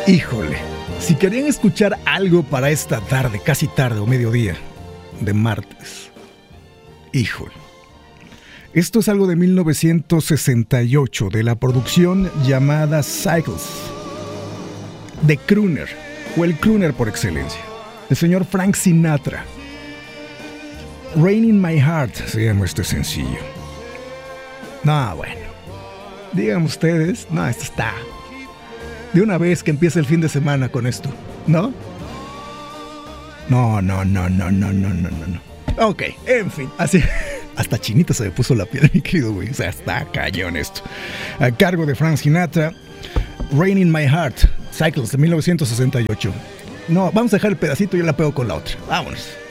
Híjole, si querían escuchar algo para esta tarde, casi tarde o mediodía de martes, híjole. Esto es algo de 1968, de la producción llamada Cycles, de crooner, o el crooner por excelencia, el señor Frank Sinatra. Rain in My Heart se llama este sencillo. No, bueno, digan ustedes, no, esto está de una vez que empiece el fin de semana con esto, ¿no? No. Ok, en fin, así. Hasta chinita se me puso la piel, mi querido güey. O sea, está cañón esto. A cargo de Frank Sinatra, Rain in My Heart, Cycles de 1968. No, vamos a dejar el pedacito y yo la pego con la otra. Vámonos.